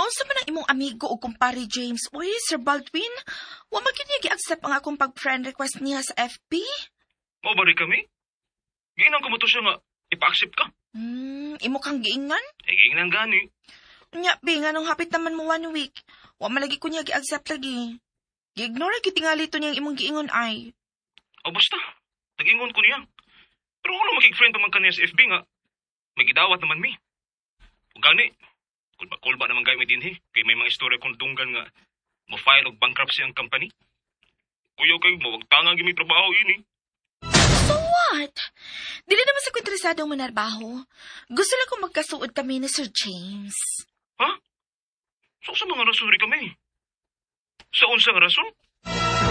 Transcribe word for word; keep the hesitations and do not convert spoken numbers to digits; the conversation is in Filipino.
Naunsa man ang imong amigo o kumpare James? Uy, Sir Baldwin, wa magid niya gi-accept ang akong pag-friend request niya sa F B? Mao ba rin kami? Ginang ko mo to siya nga, ipa-accept ka. Hmm, imo kang giingan? Eh, ginang gani. Nya, bi, nga nung hapit naman mo one week. Wa malagi ko niya gi-accept lagi. Gi-ignore lagi tingali to niyang imong giingon ay. O basta, nag-ingon ko niya. Pero wala makig-friend pa man kaniya sa F B nga. May gidawat naman mi. O gani, kulba-kulba naman gaya mi din he. Kaya may mga istorya kong tunggan nga ma-file og bankruptcy ang company. Kuya kay mawagtangan gimi trabaho ini. So what? Dili naman sa ko interesadong manarbaho. Gusto lang kong magkasuod kami ni Sir James. Ha? So sa mga rason rin kami? Sa unsang rason?